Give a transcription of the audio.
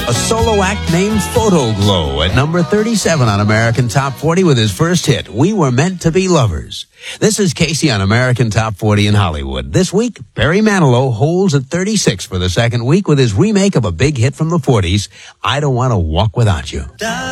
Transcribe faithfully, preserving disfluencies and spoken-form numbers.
A solo act named Photo Glow at number thirty-seven on American Top forty with his first hit, We Were Meant to Be Lovers. This is Casey on American Top forty in Hollywood. This week, Barry Manilow holds at thirty-six for the second week with his remake of a big hit from the forties, I Don't Want to Walk Without You.